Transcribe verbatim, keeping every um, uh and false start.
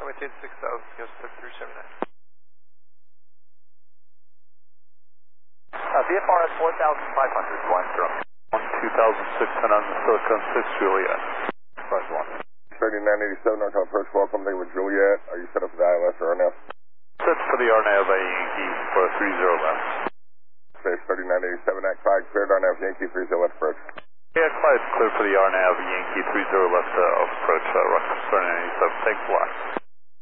maintain six thousand, yes, three seven nine. Uh, V F R S four thousand five hundred, one zero. one two thousand six hundred on the Silicon six Juliet. Press one. thirty-nine eighty-seven, Northbound approach, welcome, name with Juliet. Are you set up for the I L S or R N A V? Set for the R N A V by Yankee for three zero left. Space thirty-nine eighty-seven, Act five, cleared R N A V, Yankee three zero left approach. Act five clear for the R N A V, Yankee three zero left uh, approach, uh, Ruckus thirty-nine eighty-seven. Thanks a lot.